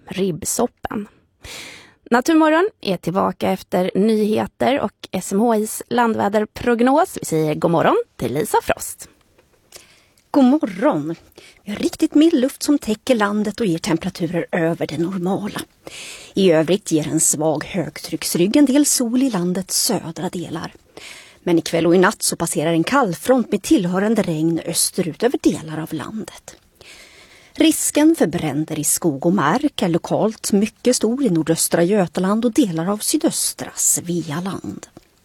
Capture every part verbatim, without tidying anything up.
ribbsoppen. Naturmorgon är tillbaka efter nyheter och S M H I:s landväderprognos. Vi säger god morgon till Lisa Frost. God morgon. Vi har riktigt mild luft som täcker landet och ger temperaturer över det normala. I övrigt ger en svag högtrycksrygg en del sol i landets södra delar. Men ikväll och i natt så passerar en kallfront med tillhörande regn österut över delar av landet. Risken för bränder i skog och mark är lokalt mycket stor i nordöstra Götaland och delar av sydöstra Svealand.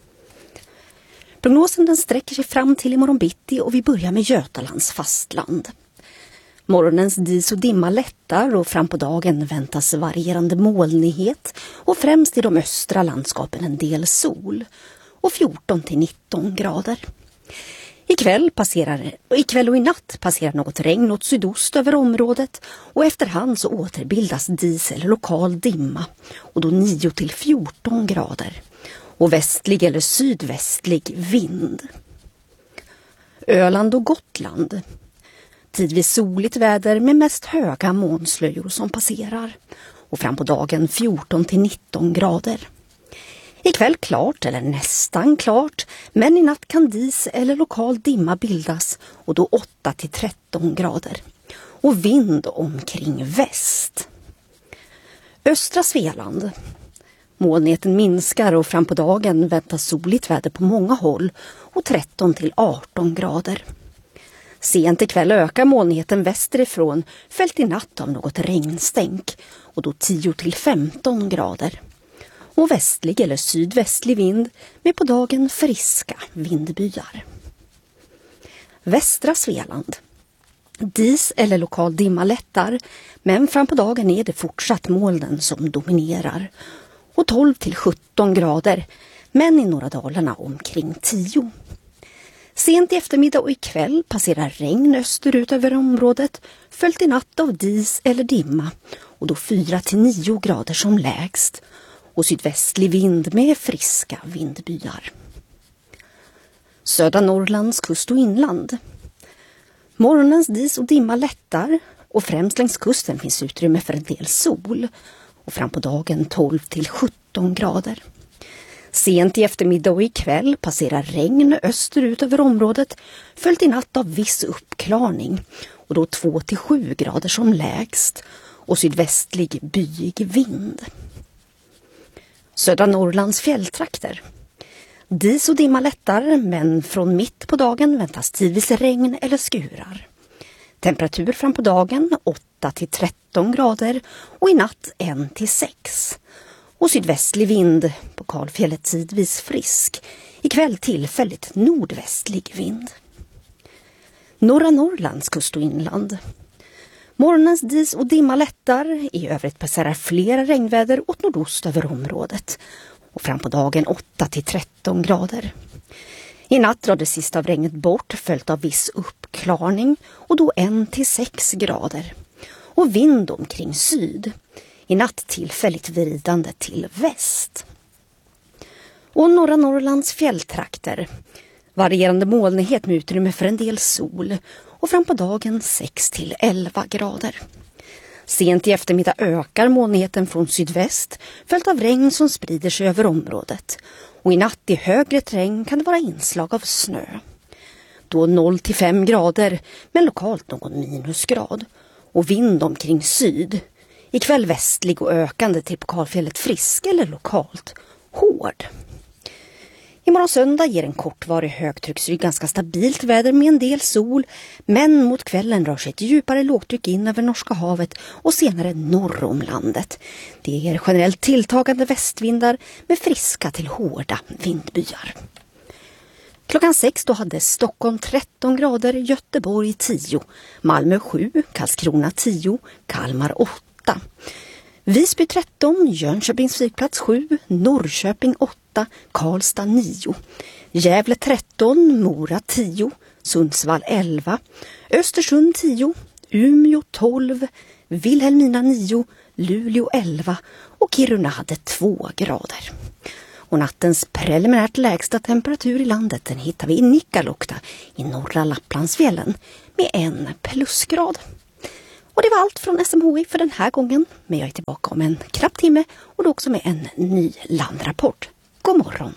Prognosen den sträcker sig fram till imorgon bitti och vi börjar med Götalands fastland. Morgonens dis och dimma lättar och fram på dagen väntas varierande molnighet och främst i de östra landskapen en del sol och fjorton till nitton grader. Ikväll, passerar, ikväll och i natt passerar något regn åt sydost över området och efterhand så återbildas dis eller lokal dimma och då nio till fjorton grader och västlig eller sydvästlig vind. Öland och Gotland. Tidvis soligt väder med mest höga molnslöjor som passerar och fram på dagen fjorton till nitton grader. Ikväll klart eller nästan klart, men i natt kan dis eller lokal dimma bildas och då åtta till tretton grader. Och vind omkring väst. Östra Svealand. Molnigheten minskar och fram på dagen väntas soligt väder på många håll och tretton till arton grader. Sent ikväll ökar molnigheten västerifrån, följt i natt av något regnstänk och då tio till femton grader. Och västlig eller sydvästlig vind med på dagen friska vindbyar. Västra Svealand. Dis eller lokal dimma lättar, men fram på dagen är det fortsatt molnen som dominerar. Och tolv till sjutton grader, men i norra dalarna omkring tio. Sent i eftermiddag och ikväll passerar regn österut över området, följt i natt av dis eller dimma och då fyra till nio grader som lägst. Och sydvästlig vind med friska vindbyar. Södra Norrlands kust och inland. Morgonens dis och dimma lättar och främst längs kusten finns utrymme för en del sol. Och fram på dagen tolv till sjutton grader. Sent i eftermiddag och ikväll passerar regn österut över området, följt i natt av viss uppklarning och då två till sju grader som lägst och sydvästlig byig vind. Södra Norrlands fjälltrakter. Dis och dimma lättar, men från mitt på dagen väntas tidvis regn eller skurar. Temperatur fram på dagen åtta till tretton grader och i natt ett till sex. Och sydvästlig vind, på Kalfjället tidvis frisk. Ikväll tillfälligt nordvästlig vind. Norra Norrlands kust och inland. Morgonens dis och dimma lättar, i övrigt passerar flera regnväder åt nordost över området och fram på dagen åtta till tretton grader. I natt drar det sista av regnet bort följt av viss uppklarning och då ett till sex grader och vind omkring syd. I natt tillfälligt vridande till väst. Och norra Norrlands fjälltrakter. Varierande molnighet med utrymme för en del sol och fram på dagen sex till elva grader. Sent i eftermiddag ökar molnigheten från sydväst följt av regn som sprider sig över området. Och i natt i högre terräng kan det vara inslag av snö. Då noll till fem grader men lokalt någon minusgrad. Och vind omkring syd. Ikväll västlig och ökande till på Kalfjället frisk eller lokalt hård. Imorgon söndag ger en kortvarig högtrycksrygg ganska stabilt väder med en del sol, men mot kvällen rör sig ett djupare lågtryck in över Norska havet och senare norr om landet. Det ger generellt tilltagande västvindar med friska till hårda vindbyar. Klockan sex då hade Stockholm tretton grader, Göteborg tio, Malmö sju, Karlskrona tio, Kalmar åtta. Visby tretton, Jönköpings flygplats sju, Norrköping åtta, Karlstad nio, Gävle tretton, Mora tio, Sundsvall elva, Östersund tio, Umeå tolv, Vilhelmina nio, Luleå elva och Kiruna hade två grader. Och nattens preliminärt lägsta temperatur i landet den hittar vi i Nikkaluokta i norra Lapplandsfjällen med en plusgrad. Och det var allt från S M H I för den här gången. Men jag är tillbaka om en knapp timme och då också med en ny landrapport. God morgon!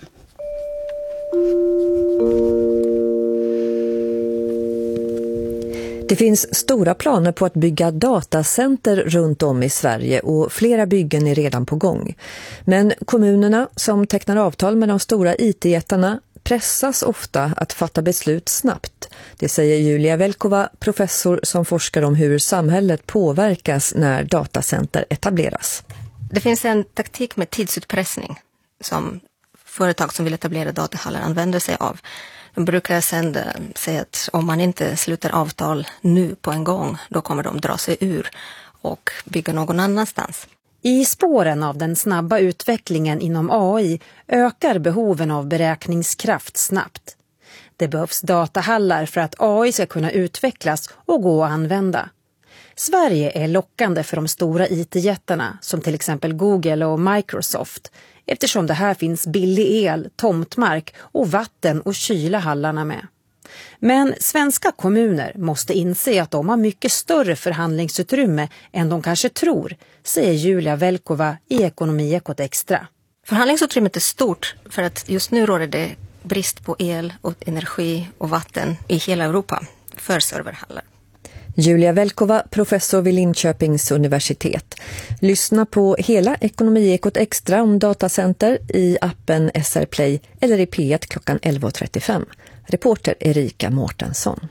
Det finns stora planer på att bygga datacenter runt om i Sverige och flera byggen är redan på gång. Men kommunerna som tecknar avtal med de stora I T-jättarna pressas ofta att fatta beslut snabbt. Det säger Julia Velkova, professor som forskar om hur samhället påverkas när datacenter etableras. Det finns en taktik med tidsutpressning som företag som vill etablera datahallar använder sig av. De brukar sedan säga att om man inte slutar avtal nu på en gång, då kommer de dra sig ur och bygga någon annanstans. I spåren av den snabba utvecklingen inom A I ökar behoven av beräkningskraft snabbt. Det behövs datahallar för att A I ska kunna utvecklas och gå att använda. Sverige är lockande för de stora I T-jättarna som till exempel Google och Microsoft eftersom det här finns billig el, tomtmark och vatten och kyla hallarna med. Men svenska kommuner måste inse att de har mycket större förhandlingsutrymme än de kanske tror, säger Julia Velkova i Ekonomiekot Extra. Förhandlingsutrymmet är stort för att just nu råder det brist på el och energi och vatten i hela Europa för serverhallar. Julia Velkova, professor vid Linköpings universitet. Lyssna på hela Ekonomiekot Extra om datacenter i appen S R Play eller i P ett klockan elva trettiofem. Reporter Erika Mårtensson.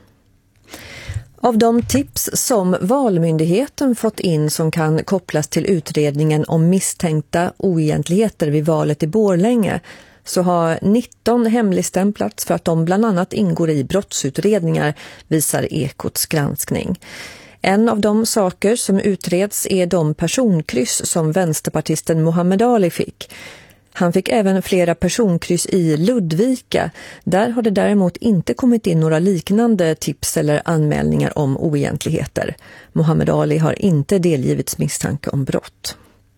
Av de tips som Valmyndigheten fått in som kan kopplas till utredningen om misstänkta oegentligheter vid valet i Borlänge så har nitton hemligstämplats för att de bland annat ingår i brottsutredningar, visar Ekots granskning. En av de saker som utreds är de personkryss som vänsterpartisten Muhammed Ali fick. Han fick även flera personkryss i Ludvika. Där har det däremot inte kommit in några liknande tips eller anmälningar om oegentligheter. Muhammed Ali har inte delgivits misstanke om brott.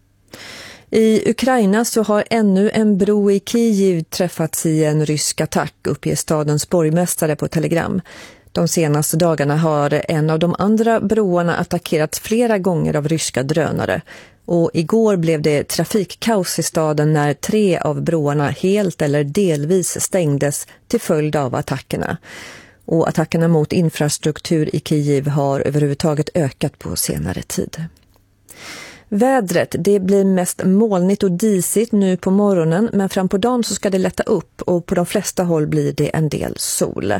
I Ukraina så har ännu en bro i Kiev träffats i en rysk attack, uppger stadens borgmästare på telegram. De senaste dagarna har en av de andra broarna attackerats flera gånger av ryska drönare. Och igår blev det trafikkaos i staden när tre av broarna helt eller delvis stängdes till följd av attackerna. Och attackerna mot infrastruktur i Kiev har överhuvudtaget ökat på senare tid. Vädret, det blir mest molnigt och disigt nu på morgonen, men fram på dagen så ska det lätta upp och på de flesta håll blir det en del sol.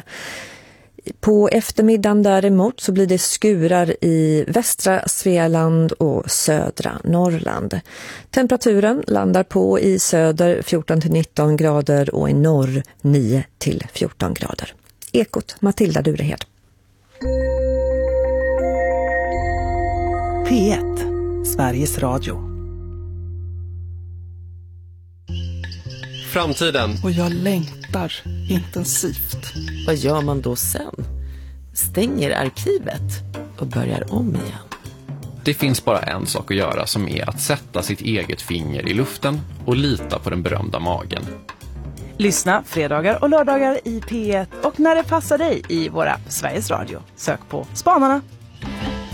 På eftermiddagen däremot så blir det skurar i västra Svealand och södra Norrland. Temperaturen landar på i söder fjorton till nitton grader och i norr nio till fjorton grader. Ekot, Matilda Durehed. P ett, Sveriges Radio. Framtiden. Och jag längtar intensivt. Vad gör man då sen? Stänger arkivet och börjar om igen. Det finns bara en sak att göra som är att sätta sitt eget finger i luften och lita på den berömda magen. Lyssna fredagar och lördagar i P ett och när det passar dig i våra Sveriges Radio. Sök på Spanarna.